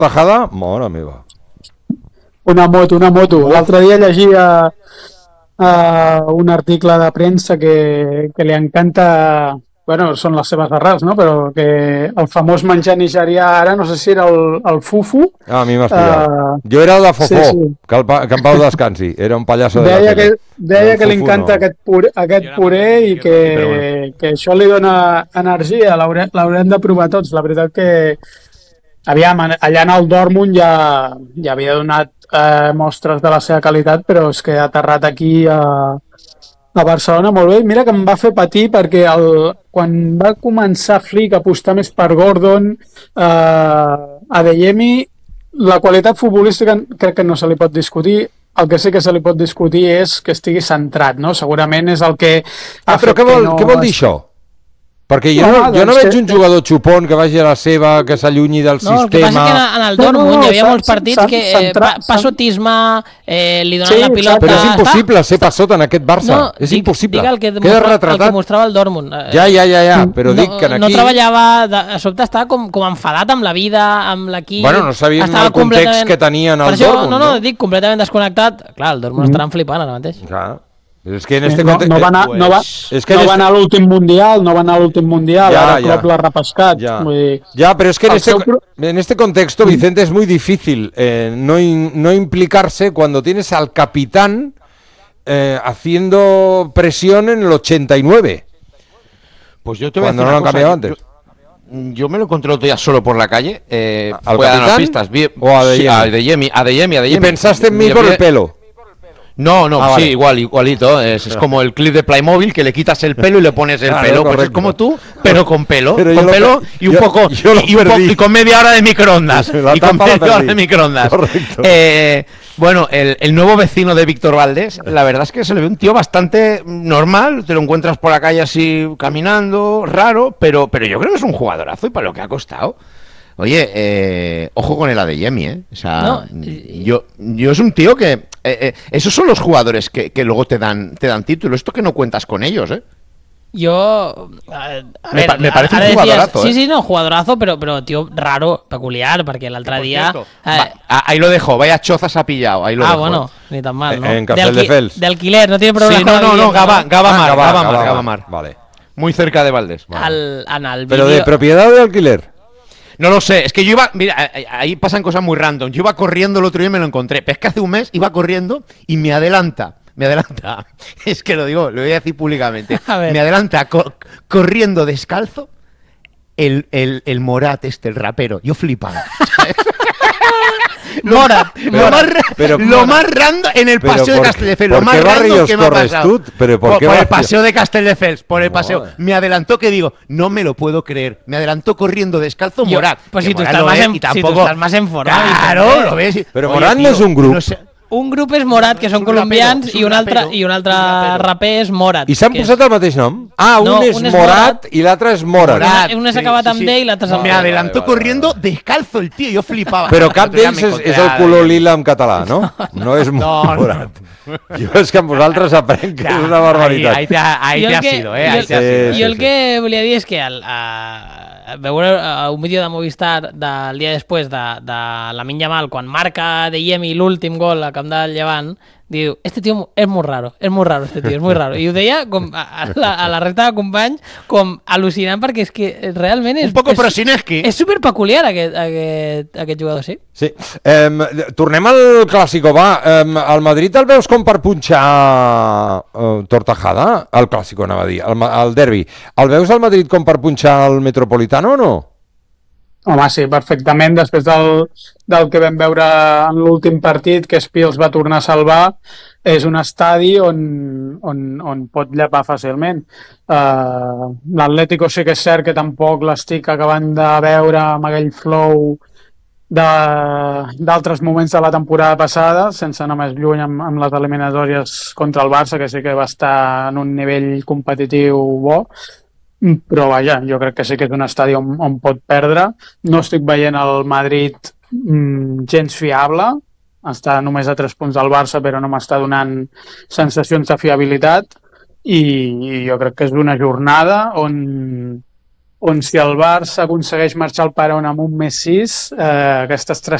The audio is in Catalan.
Tajada, mare meva. Una moto. L'altre dia llegia un article de premsa que li encanta, bueno, són les seves arrels, no? Però que el famós menjar nigerià ara, no sé si era el fufu. A mi m'has pillat. Jo era el de Fofó, sí. Que en Pau descansi. Era un pallasso de la tele. Deia que li encanta aquest puré i que això li dona energia. L'haurem de provar tots. La veritat que, aviam, allà en el Dortmund ja havia donat mostres de la seva qualitat, però és que ha aterrat aquí a Barcelona molt bé. Mira que em va fer patir perquè quan va començar Flick a apostar més per Gordon, Adeyemi, la qualitat futbolística crec que no se li pot discutir. El que sí que se li pot discutir és que estigui centrat, no? Segurament és el que ha fet però què vol dir això? Perquè jo no veig un jugador xupon que vagi a la seva, que s'allunyi del sistema... El que passa que en el Dortmund hi havia molts partits que passotisme, li donen la pilota... Però és impossible ser passot en aquest Barça. És impossible. Queda retratat. El que mostrava el Dortmund. Ja, però dic que aquí... No treballava... A sobte estava com enfadat amb la vida, amb l'equip... Bueno, no sabien el context que tenien al Dortmund. No, dic, completament desconnectat. Clar, el Dortmund estaran flipant ara mateix. Clar. És que en este context... No va anar a l'últim Mundial, ara el club l'ha repescat. Ja, pero es que en este contexto, Vicente, es muy difícil no implicarse cuando tienes al capitán haciendo presión en el 89. Pues yo te voy a decir cuando no lo han cambiado antes. Yo me lo encontré otro día solo por la calle. ¿Al capitán? Pistas, ¿O a Adeyemi? ¿Y pensaste en mí por el pelo? No, sí, vale. Igualito. Es como el clip de Playmobil que le quitas el pelo y le pones el pelo. Pues es como tú, pero con pelo. Con pelo y un poco. Y con media hora de microondas. Correcto. Bueno, el nuevo vecino de Víctor Valdés, la verdad es que se le ve un tío bastante normal. Te lo encuentras por la calle así caminando, raro, pero yo creo que es un jugadorazo y para lo que ha costado. Oye, ojo con el Adeyemi, ¿eh? O sea, yo es un tío que... esos son los jugadores que luego te dan título. Esto que no cuentas con ellos, ¿eh? Me parece un jugadorazo, Sí, no, jugadorazo, pero tío raro, peculiar, porque el otro día... ahí lo dejo, vaya chozas ha pillado, ahí lo dejo. Bueno, ni tan mal, ¿no? En Castelldefels. De alquiler, no tiene problema. Sí, no, Gavamar. Vale. Muy cerca de Valdés. Vale. ¿Pero de propiedad o de alquiler? No lo sé, es que yo iba... Mira, ahí pasan cosas muy random. Yo iba corriendo el otro día y me lo encontré. Pero es que hace un mes iba corriendo y me adelanta. Es que lo voy a decir públicamente. Me adelanta corriendo descalzo el Morat el rapero. Yo flipaba, ¿sabes? Morat. Lo más random en el paseo de Castelldefels. Lo más random que me ha pasado. Por el paseo de Castelldefels. Por el paseo. Me adelantó que digo, no me lo puedo creer. Me adelantó corriendo descalzo Morat. Pues si tú estás más en forma. Claro, lo ves. Pero Morat no es un grupo. Un grup és Morat, que són colombians, i un altre raper és Morat. I s'han posat el mateix nom? Un és Morat i l'altre és Morat. Un és acabat amb D i l'altre és amb D. Me adelantó corriendo descalzo el tío, yo flipaba. Però cap d'ells és el color lila en català, no? No és Morat. Jo és que amb vosaltres aprenc que és una barbaritat. Ahí te has ido, Jo el que volia dir és que veure un vídeo de Movistar del dia després de Lamine Yamal quan marca Adeyemi l'últim gol a camp del Llevant, diu, este tío es muy raro este tío, es muy raro. I ho deia com a la resta de companys com al·lucinant, perquè és que realment és... Un poco Prosineski. És superpeculiar aquest jugador, sí. Sí. Tornem al Clàssico, va. El Madrid el veus com per punxar Tortajada? El Clàssico, anava a dir, el derbi. El veus al Madrid com per punxar el Metropolitano o no? Home, sí, perfectament. Després del que vam veure en l'últim partit, que Espí els va tornar a salvar, és un estadi on pot llepar fàcilment. L'Atlético sí que és cert que tampoc l'estic acabant de veure amb aquell flow d'altres moments de la temporada passada, sense anar més lluny amb les eliminatòries contra el Barça, que sí que va estar en un nivell competitiu bo. Però vaja, jo crec que sí que és un estadi on pot perdre. No estic veient el Madrid gens fiable, està només a 3 punts del Barça, però no m'està donant sensacions de fiabilitat, i jo crec que és una jornada on on si el Barça aconsegueix marxar al Paron amb un més 6, aquestes 3